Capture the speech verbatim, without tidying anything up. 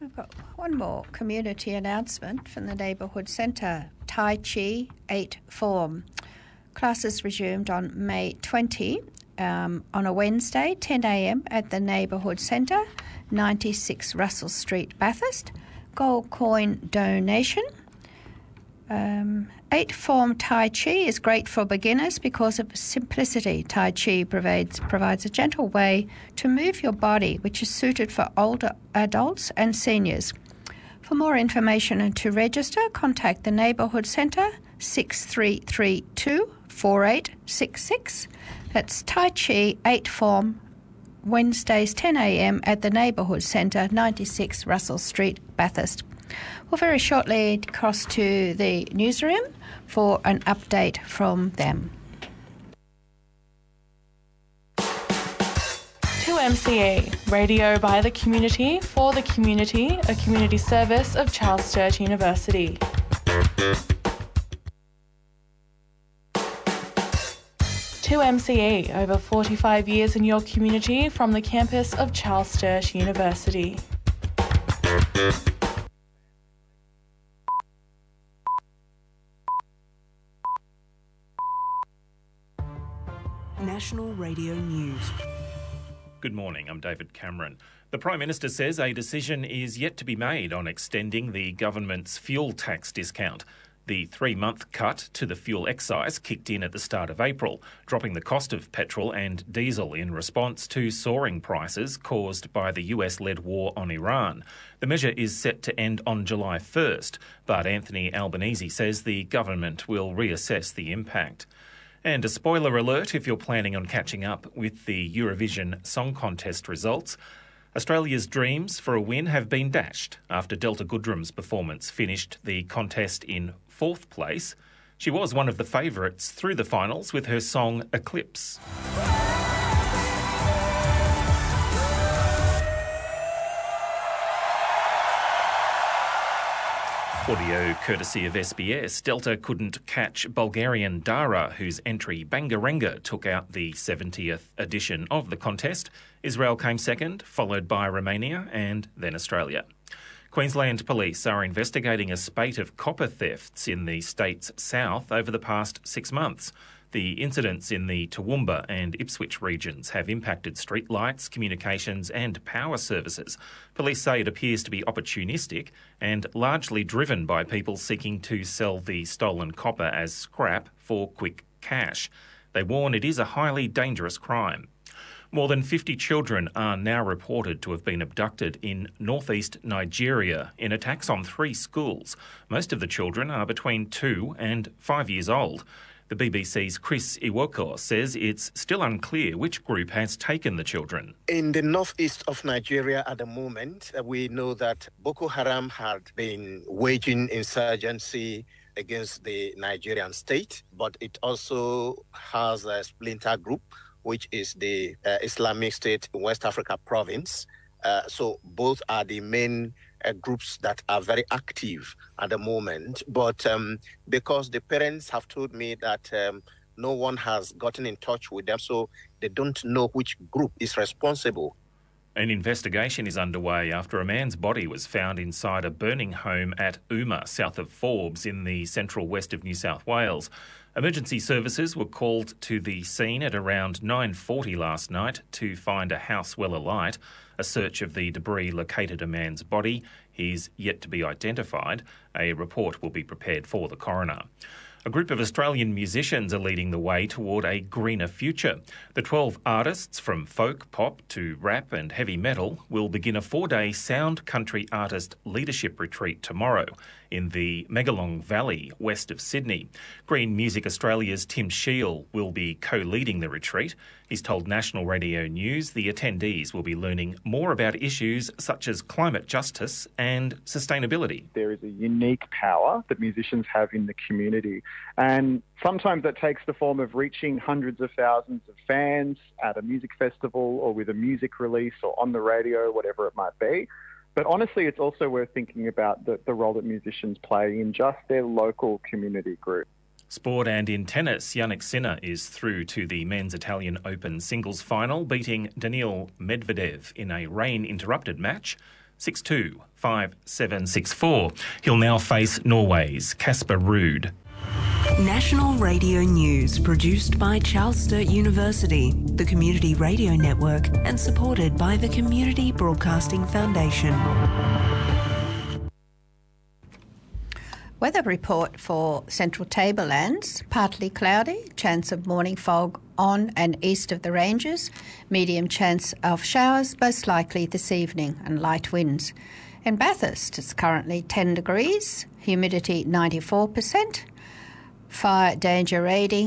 We've got one more community announcement from the Neighbourhood Centre. Tai Chi eight Form. Classes resumed on May twentieth um, on a Wednesday, ten a m at the Neighbourhood Centre, ninety-six Russell Street, Bathurst. Gold coin donation. Um, eight Form Tai Chi is great for beginners because of simplicity. Tai Chi provides, provides a gentle way to move your body, which is suited for older adults and seniors. For more information and to register, contact the Neighbourhood Centre, six three three two, four eight six six. That's Tai Chi eight Form, Wednesdays ten a m at the Neighbourhood Centre, ninety-six Russell Street, Bathurst. We'll very shortly cross to the newsroom for an update from them. two M C E, radio by the community, for the community, a community service of Charles Sturt University. two M C E, over forty-five years in your community from the campus of Charles Sturt University. National Radio News. Good morning, I'm David Cameron. The Prime Minister says a decision is yet to be made on extending the government's fuel tax discount. The three-month cut to the fuel excise kicked in at the start of April, dropping the cost of petrol and diesel in response to soaring prices caused by the U S-led war on Iran. The measure is set to end on July first, but Anthony Albanese says the government will reassess the impact. And a spoiler alert if you're planning on catching up with the Eurovision Song Contest results. Australia's dreams for a win have been dashed after Delta Goodrem's performance finished the contest in fourth place. She was one of the favourites through the finals with her song Eclipse. Audio courtesy of S B S, Delta couldn't catch Bulgarian Dara, whose entry Bangarenga took out the seventieth edition of the contest. Israel came second, followed by Romania and then Australia. Queensland Police are investigating a spate of copper thefts in the state's south over the past six months. The incidents in the Toowoomba and Ipswich regions have impacted streetlights, communications and power services. Police say it appears to be opportunistic and largely driven by people seeking to sell the stolen copper as scrap for quick cash. They warn it is a highly dangerous crime. More than fifty children are now reported to have been abducted in northeast Nigeria in attacks on three schools. Most of the children are between two and five years old. The B B C's Chris Iwoko says it's still unclear which group has taken the children. In the northeast of Nigeria at the moment, we know that Boko Haram had been waging insurgency against the Nigerian state, but it also has a splinter group, which is the uh, Islamic State West Africa province. Uh, so both are the main uh, groups that are very active at the moment. But um, because the parents have told me that um, no one has gotten in touch with them, so they don't know which group is responsible. An investigation is underway after a man's body was found inside a burning home at Uma, south of Forbes, in the central west of New South Wales. Emergency services were called to the scene at around nine forty last night to find a house well alight. A search of the debris located a man's body. He's yet to be identified. A report will be prepared for the coroner. A group of Australian musicians are leading the way toward a greener future. The twelve artists from folk, pop to rap and heavy metal will begin a four-day sound country artist leadership retreat tomorrow in the Megalong Valley west of Sydney. Green Music Australia's Tim Shiel will be co-leading the retreat. He's told National Radio News the attendees will be learning more about issues such as climate justice and sustainability. There is a unique power that musicians have in the community, and sometimes that takes the form of reaching hundreds of thousands of fans at a music festival or with a music release or on the radio, whatever it might be. But honestly, it's also worth thinking about the, the role that musicians play in just their local community group. Sport and in tennis, Jannik Sinner is through to the Men's Italian Open singles final, beating Daniil Medvedev in a rain-interrupted match. six two five seven six four. He'll now face Norway's Casper Ruud. National Radio News, produced by Charles Sturt University, the Community Radio Network, and supported by the Community Broadcasting Foundation. Weather report for Central Tablelands: partly cloudy, chance of morning fog on and east of the ranges, medium chance of showers most likely this evening, and light winds. In Bathurst, it's currently ten degrees, humidity ninety-four percent, fire danger rating